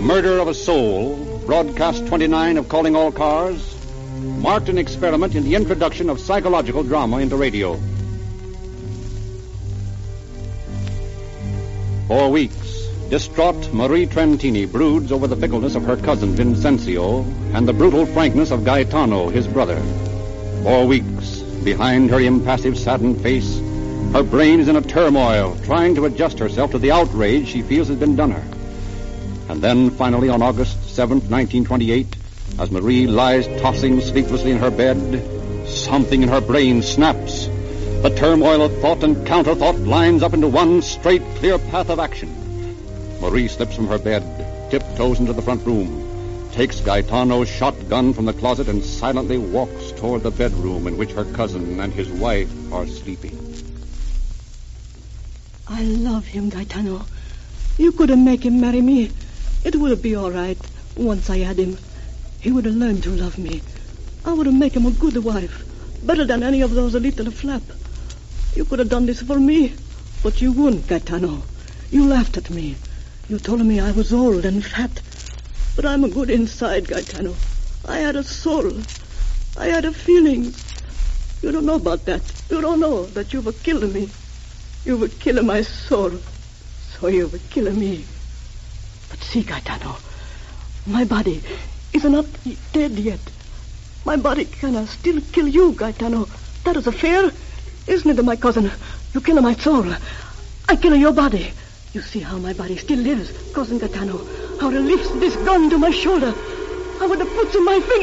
Murder of a Soul, broadcast 29 of Calling All Cars, marked an experiment in the introduction of psychological drama into radio. For weeks, distraught Marie Trentini broods over the fickleness of her cousin Vincencio and the brutal frankness of Gaetano, his brother. For weeks, behind her impassive, saddened face, her brain is in a turmoil, trying to adjust herself to the outrage she feels has been done her. And then, finally, on August 7th, 1928, as Marie lies tossing sleeplessly in her bed, something in her brain snaps. The turmoil of thought and counter-thought lines up into one straight, clear path of action. Marie slips from her bed, tiptoes into the front room, takes Gaetano's shotgun from the closet, and silently walks toward the bedroom in which her cousin and his wife are sleeping. I love him, Gaetano. You couldn't make him marry me. It would be all right once I had him. He would have learned to love me. I would have made him a good wife, better than any of those little flap. You could have done this for me, but you wouldn't, Gaetano. You laughed at me. You told me I was old and fat. But I'm a good inside, Gaetano. I had a soul. I had a feeling. You don't know about that. You don't know that you were killing me. You were killing my soul. So you were killing me. But see, Gaetano, my body is not dead yet. My body can still kill you, Gaetano. That is fair, isn't it, my cousin? You kill my soul. I kill your body. You see how my body still lives, cousin Gaetano. How it lifts this gun to my shoulder. How it puts in my finger.